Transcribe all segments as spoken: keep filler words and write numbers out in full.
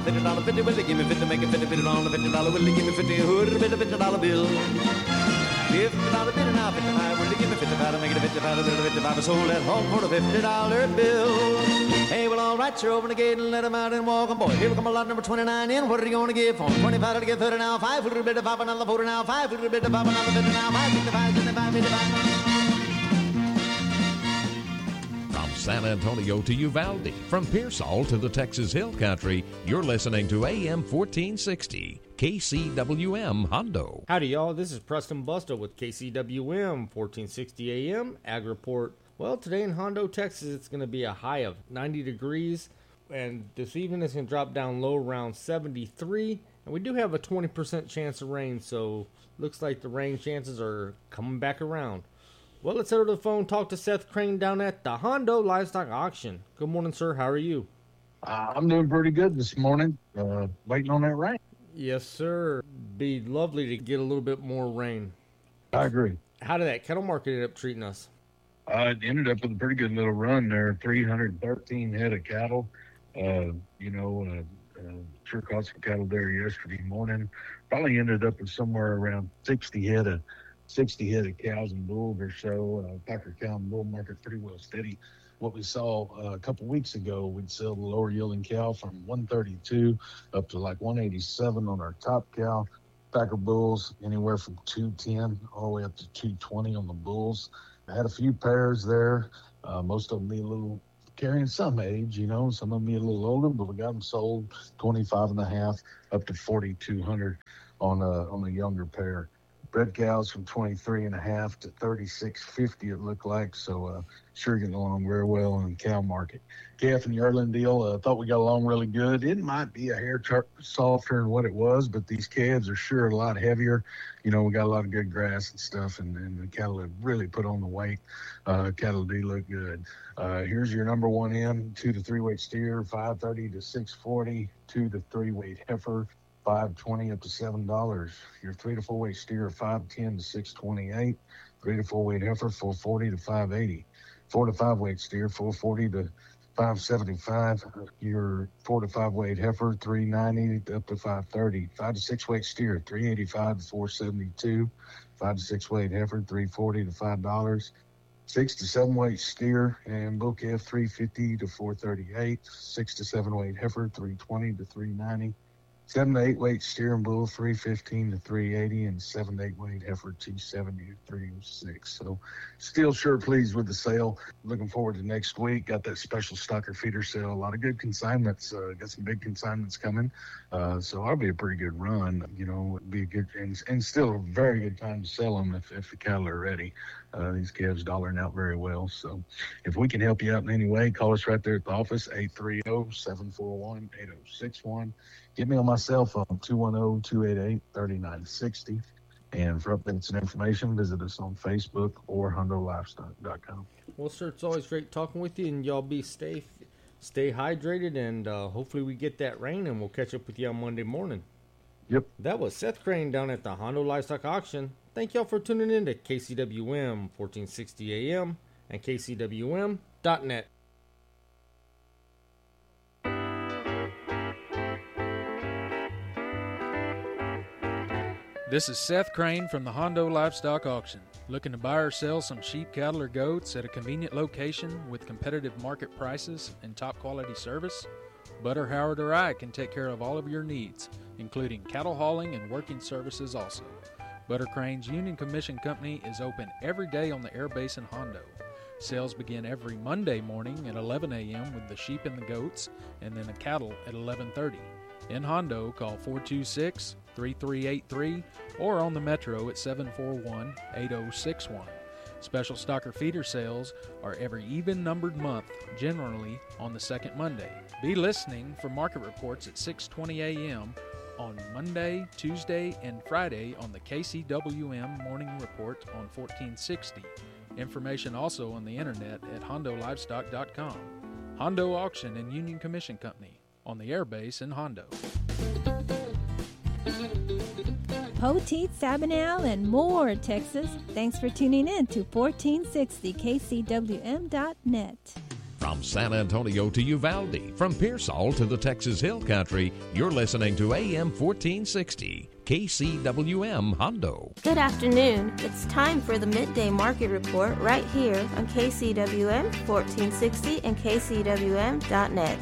fifty dollar fifty, will he give me fifty, make it fifty, fifty on the fifty dollar, will he give me fifty, hood, fifty, fifty dollar bill. Fifty dollar bill now, fifty-five, will he give me fifty-five, make it a fifty-five, a bill, fifty-five, I sold that home for the fifty dollar bill. Hey, well, all right, sure, open the gate and let him out and walk on, boy. Here we come a lot number twenty-nine in, what are you gonna give for him? twenty-five to get thirty now, five, little bit of five, another forty now, five, little bit of five, another fifty now, five, fifty-five, seventy-five, fifty-five. San Antonio to Uvalde, from Pearsall to the Texas Hill Country, you're listening to A M fourteen sixty, K C W M Hondo. Howdy, y'all. This is Preston Busto with K C W M fourteen sixty A M Ag Report. Well, today in Hondo, Texas, it's going to be a high of ninety degrees, and this evening it's going to drop down low around seventy-three, and we do have a twenty percent chance of rain, so looks like the rain chances are coming back around. Well, let's head over to the phone, talk to Seth Crane down at the Hondo Livestock Auction. Good morning, sir. How are you? Uh, I'm doing pretty good this morning, uh, waiting on that rain. Yes, sir. Be lovely to get a little bit more rain. I agree. How did that cattle market end up treating us? Uh, it ended up with a pretty good little run there, three hundred thirteen head of cattle. Uh, you know, uh, uh, sure caught some cattle there yesterday morning. Probably ended up with somewhere around sixty head of sixty head of cows and bulls or so. Uh, Packer cow and bull market pretty well steady. What we saw uh, a couple weeks ago, we'd sell the lower yielding cow from one thirty-two up to like one eighty-seven on our top cow. Packer bulls anywhere from two ten all the way up to two twenty on the bulls. I had a few pairs there. Uh, most of them be a little carrying some age, you know, some of them be a little older, but we got them sold twenty-five and a half up to forty-two hundred on a, on a younger pair. Bred cows from twenty-three and a half to thirty-six fifty, it looked like. So, uh, sure getting along very well in the cow market. Calf and yearling deal, I uh, thought we got along really good. It might be a hair char- softer than what it was, but these calves are sure a lot heavier. You know, we got a lot of good grass and stuff, and, and the cattle have really put on the weight. Uh, cattle do look good. Uh, here's your number one in, two to three weight steer, five thirty to six forty, two to three weight heifer, five twenty up to seven dollars. Your three to four weight steer, five ten to six twenty-eight. Three to four weight heifer, four forty to five eighty. Four to five weight steer, four forty to five seventy-five. Your four to five weight heifer, three ninety up to five thirty. Five to six weight steer, three eighty-five to four seventy-two. Five to six weight heifer, three forty to five dollars. Six to seven weight steer and bull calf, three fifty to four thirty-eight. Six to seven weight heifer, three twenty to three ninety. Seven to eight weight steer and bull, three fifteen to three eighty, and seven to eight weight heifer, two seventy to three oh six. So, still sure pleased with the sale. Looking forward to next week. Got that special stocker feeder sale. A lot of good consignments. Uh, got some big consignments coming. Uh, so that'll be a pretty good run. You know, it'd be a good and, and still a very good time to sell them if, if the cattle are ready. Uh, these calves dollaring out very well. So, if we can help you out in any way, call us right there at the office, eight three zero, seven four one, eight zero six one. Get me on my cell phone, two one zero, two eight eight, three nine six zero. And for updates and information, visit us on Facebook or Hondo Livestock dot com. Well, sir, it's always great talking with you, and y'all be safe, stay hydrated, and uh, hopefully we get that rain, and we'll catch up with you on Monday morning. Yep. That was Seth Crane down at the Hondo Livestock Auction. Thank y'all for tuning in to K C W M fourteen sixty A M and K C W M dot net. This is Seth Crane from the Hondo Livestock Auction. Looking to buy or sell some sheep, cattle, or goats at a convenient location with competitive market prices and top quality service? Butter, Howard, or I can take care of all of your needs, including cattle hauling and working services also. Butter Crane's Union Commission Company is open every day on the air base in Hondo. Sales begin every Monday morning at eleven a m with the sheep and the goats, and then the cattle at eleven thirty. In Hondo, call four two six, three three eight three or on the Metro at seven four one, eight zero six one. Special stocker feeder sales are every even-numbered month, generally on the second Monday. Be listening for market reports at six twenty a m on Monday, Tuesday, and Friday on the K C W M Morning Report on fourteen sixty. Information also on the internet at Hondo Livestock dot com. Hondo Auction and Union Commission Company on the airbase in Hondo. Poteet, Sabinal, and more, Texas. Thanks for tuning in to fourteen sixty K C W M dot net. From San Antonio to Uvalde, from Pearsall to the Texas Hill Country, you're listening to A M fourteen sixty, K C W M Hondo. Good afternoon. It's time for the Midday Market Report right here on K C W M fourteen sixty and K C W M dot net.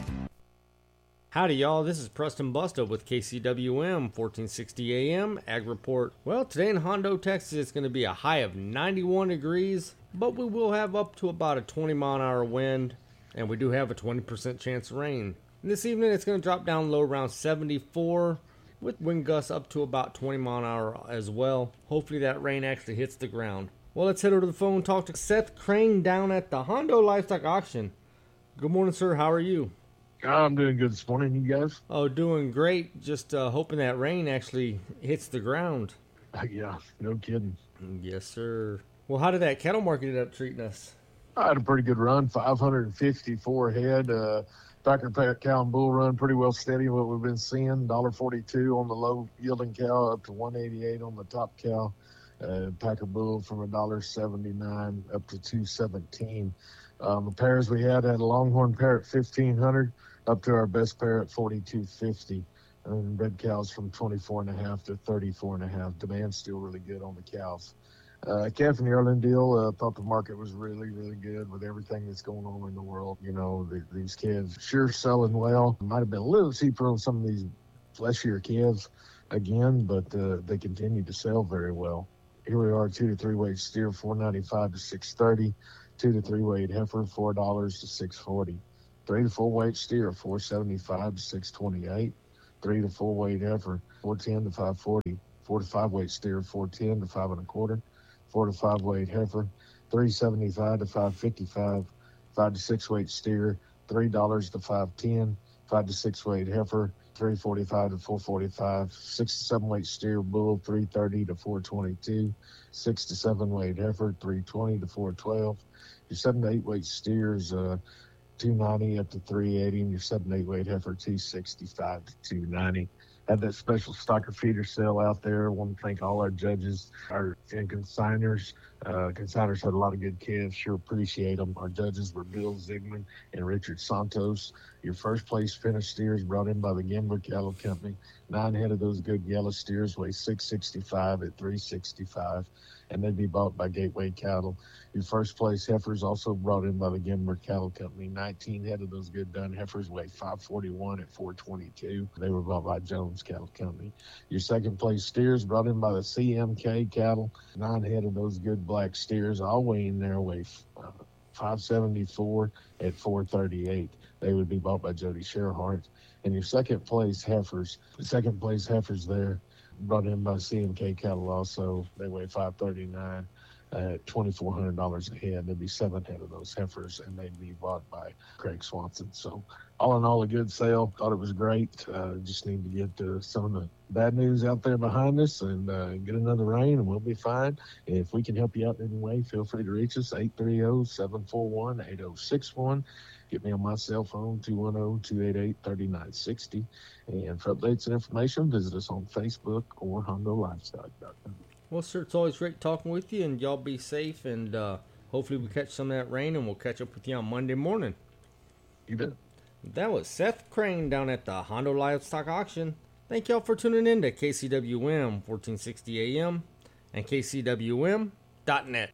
Howdy, y'all. This is Preston Busta with K C W M fourteen sixty A M Ag Report. Well, today in Hondo, Texas, it's going to be a high of ninety-one degrees, but we will have up to about a twenty mile an hour wind, and we do have a twenty percent chance of rain. And this evening, it's going to drop down low around seventy-four, with wind gusts up to about twenty mile an hour as well. Hopefully that rain actually hits the ground. Well, let's head over to the phone and talk to Seth Crane down at the Hondo Livestock Auction. Good morning, sir. How are you? I'm doing good this morning, you guys. Oh, doing great. Just uh, hoping that rain actually hits the ground. Uh, yeah, no kidding. Yes, sir. Well, how did that cattle market end up treating us? I had a pretty good run, five hundred fifty-four head. Uh, Packer cow and bull run pretty well steady, what we've been seeing. one dollar forty-two on the low-yielding cow, up to one eighty-eight on the top cow. Uh, Packer bull from one dollar seventy-nine up to two seventeen. Um, the pairs we had had a Longhorn pair at fifteen hundred, up to our best pair at forty-two fifty. And red cows from twenty-four and a half to thirty-four and a half. Demand's still really good on the cows. Uh, calf and yearling deal, uh, thought the market was really, really good with everything that's going on in the world. You know, the, these calves sure selling well. Might have been a little cheaper on some of these fleshier calves again, but uh, they continue to sell very well. Here we are, two to three weight steer, four ninety-five to six thirty. Two to three weight heifer, four dollars to six forty. Three to four weight steer, four seventy-five to six twenty-eight. Three to four weight heifer, four ten to five forty. Four to five weight steer, four ten to five and a quarter. Four to five weight heifer, three seventy-five to five fifty-five. Five to six weight steer, three dollars to five ten. Five to six weight heifer, three forty-five to four forty-five. Six to seven weight steer bull, three thirty to four twenty-two. Six to seven weight heifer, three twenty to four twelve. Your seven to eight weight steers, uh, two ninety up to three eighty, and your seven to eight weight heifer, two sixty-five to two ninety. Had that special stocker feeder sale out there. I want to thank all our judges, our and consigners. Uh, consigners had a lot of good calves. Sure appreciate them. Our judges were Bill Zigman and Richard Santos. Your first place finished steers brought in by the Gimber Cattle Company. Nine head of those good yellow steers weigh six sixty-five at three sixty-five, and they'd be bought by Gateway Cattle. Your first place heifers also brought in by the Gimber Cattle Company. nineteen head of those good done heifers weigh five forty-one at four twenty-two. They were bought by Jones Cattle Company. Your second place steers brought in by the C M K Cattle. Nine head of those good black steers, all weighing their weigh uh, five seventy-four at four thirty-eight. They would be bought by Jody Sherhart. And your second place heifers, the second place heifers there, brought in by C M K Cattle also. They weigh five thirty-nine at twenty-four hundred dollars a head. There'd be seven head of those heifers, and they'd be bought by Craig Swanson. So all in all, a good sale. Thought it was great. Uh, just need to get uh, some of the bad news out there behind us and uh, get another rain, and we'll be fine. If we can help you out in any way, feel free to reach us, eight three zero, seven four one, eight zero six one. Get me on my cell phone, two one zero, two eight eight, three nine six zero. And for updates and information, visit us on Facebook or Hondo Livestock dot com. Well, sir, it's always great talking with you, and y'all be safe, and uh, hopefully we catch some of that rain, and we'll catch up with you on Monday morning. You bet. That was Seth Crane down at the Hondo Livestock Auction. Thank y'all for tuning in to K C W M fourteen sixty A M and K C W M dot net.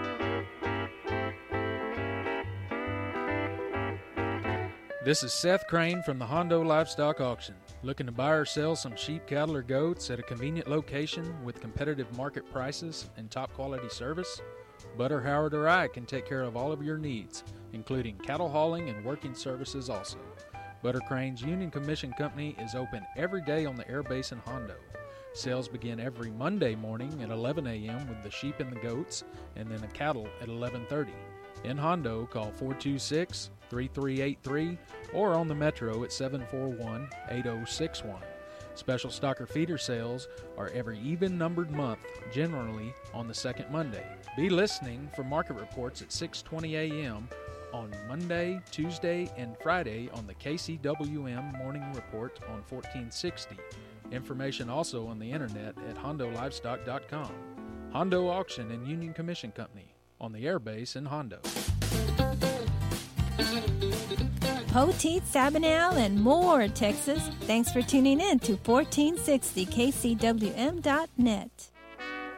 This is Seth Crane from the Hondo Livestock Auction. Looking to buy or sell some sheep, cattle, or goats at a convenient location with competitive market prices and top quality service? Butter, Howard, or I can take care of all of your needs, including cattle hauling and working services also. Butter Crane's Union Commission Company is open every day on the air base in Hondo. Sales begin every Monday morning at eleven a.m. with the sheep and the goats, and then the cattle at eleven thirty. In Hondo, call four two six, three three eight three or on the Metro at seven four one, eight zero six one. Special stocker feeder sales are every even-numbered month, generally on the second Monday. Be listening for market reports at six twenty a.m. on Monday, Tuesday, and Friday on the K C W M Morning Report on fourteen sixty. Information also on the internet at Hondo Livestock dot com. Hondo Auction and Union Commission Company on the airbase in Hondo. Poteet, Sabinal, and more, Texas. Thanks for tuning in to fourteen sixty K C W M dot net.